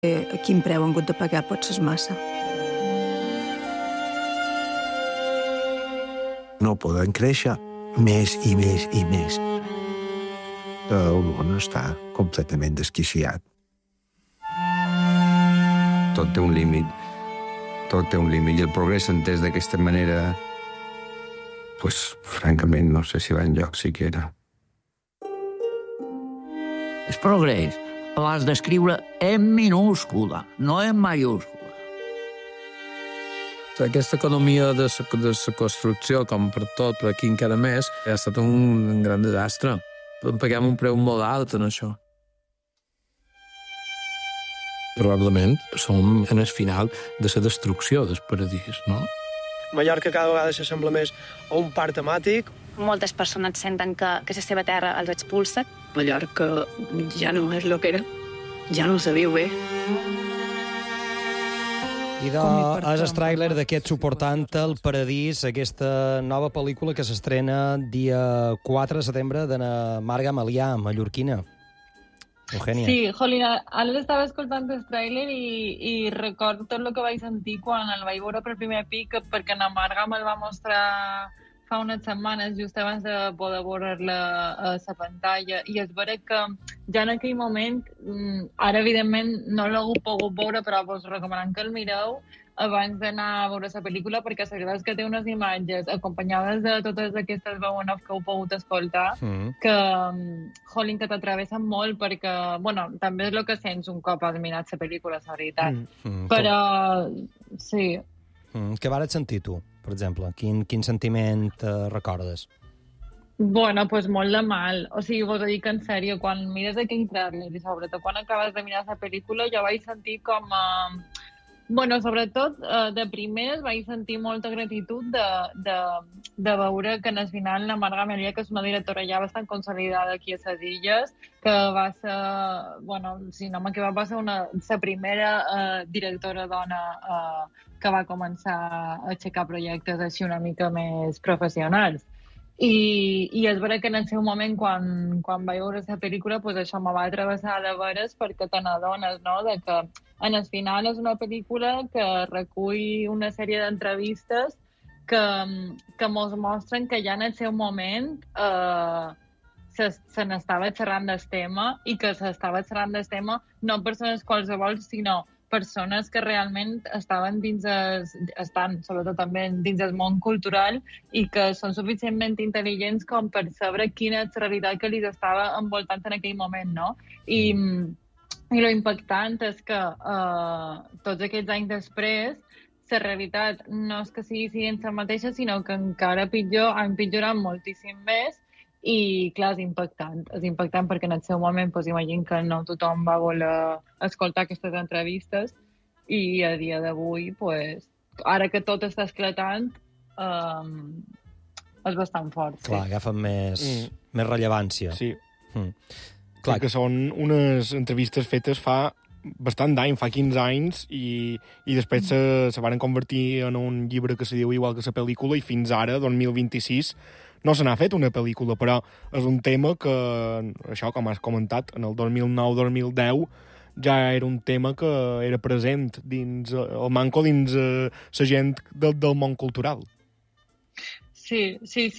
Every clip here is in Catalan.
Quin preu han hagut de pagar pot ser massa. No poden créixer més i més i més. El món està completament desquiciat. Tot té un límit. Tot té un límit. I el progrés entès d'aquesta manera, pues, francament, no sé si va enlloc siquiera. El progrés l'has d'escriure en minúscula, no en mayúscula. Aquesta economia de la construcció, com per tot, per aquí encara més, ha estat un gran desastre. Paguem un preu molt alt en això. Probablement som en el final de la destrucció del paradís, no? Mallorca cada vegada s'assembla més a un parc temàtic. Moltes persones senten que la seva terra els expulsa. Mallorca ja no és el que era, ja no se viu bé. I és el tràiler d'aquest Suportant el Paradís, aquesta nova pel·lícula que s'estrena dia 4 de setembre de la Marga Melià, mallorquina. Eugènia. Sí, jolín, ara estava escoltant el tràiler i recordo tot el que vaig sentir quan el vaig veure per primer pic, perquè la Marga me'l va mostrar fa unes setmanes, just abans de poder veure-la a la pantalla, i és veritat que ja en aquell moment, ara evidentment no l'he pogut veure, però vos recomanant que el mireu abans d'anar a veure la pel·lícula, perquè la veritat és que té unes imatges acompanyades de totes aquestes veu en off que heu pogut escoltar, que, jolín, que t'atravessen molt, perquè, bueno, també és el que sents un cop has mirat la pel·lícula, la veritat. Però, sí. Què vares sentir tu, per exemple? Quin sentiment recordes? Bueno, pues molt de mal. O sigui, vos ho dic en sèrio, quan mires aquell tràiler i sobretot quan acabes de mirar la pel·lícula, jo vaig sentir com... Bueno, sobretot, de primeres vaig sentir molta gratitud de veure que al final la Marga Melià, que és una directora ja bastant consolidada aquí a les Illes, que va ser, bueno, si no m'equivoco, va ser la primera directora dona que va començar a aixecar projectes així una mica més professionals. I és vera que en el seu moment, quan vaig veure la pel·lícula, pues això me va travessar de veres, perquè te n'adones, no?, de que en el final és una pel·lícula que recull una sèrie d'entrevistes que mos mostren que ja en el seu moment se n'estava xerrant del tema, i que s'estava xerrant del tema no persones qualsevol, sinó persones que realment estan, sobretot també dins del món cultural, i que són suficientment intel·ligents com per saber quina és la realitat que li estava envoltant en aquell moment, no? I lo impactant és que tots aquests anys després la realitat no és que sigui la mateixa, sinó que encara pitjor, ha empitjorat moltíssim més. I, clar, és impactant perquè en el seu moment, doncs, imagino que no tothom va voler escoltar aquestes entrevistes, i a dia d'avui, doncs, ara que tot està esclatant, és bastant fort. Clar, agafen més rellevància. Sí. Clar que són unes entrevistes fetes fa bastant d'any, fa 15 anys, i després se van convertir en un llibre que se diu igual que la pel·lícula, i fins ara, 2026, no se n'ha fet una pel·lícula, però és un tema que, això, com has comentat, en el 2009-2010 ja era un tema que era present dins el manco dins la gent del món cultural. Sí.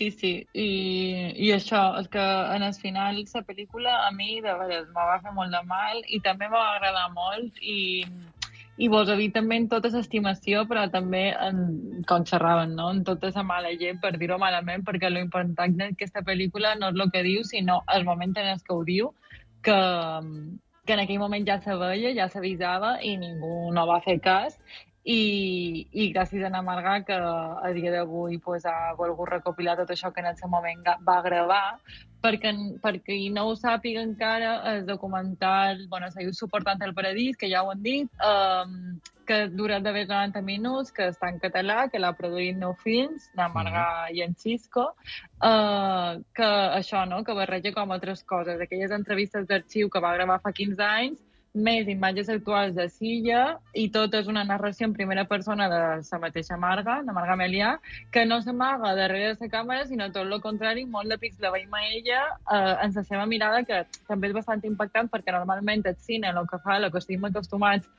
I això, és que en el final la pel·lícula a mi de veres me va fer molt de mal, i també me va agradar molt, i vos he dit també en tota l'estimació, però també com xerraven, no?, en tota la mala llet, per dir-ho malament, perquè l'important d'aquesta pel·lícula no és el que diu, sinó el moment en el que ho diu, que en aquell moment ja se veia, ja s'avisava, i ningú no va fer cas. I gràcies a la Marga, que a dia d'avui ha volgut recopilar tot això que en el seu moment va gravar, perquè qui no ho sàpiga encara, el documental, se diu Suportant el Paradís, que ja ho han dit, que dura d'haver 90 minuts, que està en català, que l'ha produït Nou Films, la Marga i en Xisco, que això, no?, que barreja com altres coses, aquelles entrevistes d'arxiu que va gravar fa 15 anys, més imatges actuals de Silla, i tot és una narració en primera persona de la mateixa Marga, de Marga Melià, que no s'amaga darrere de la càmera, sinó tot el contrari, molt de pix la veiem a ella en la seva mirada, que també és bastant impactant, perquè normalment el cine, el que fa, el que estem acostumats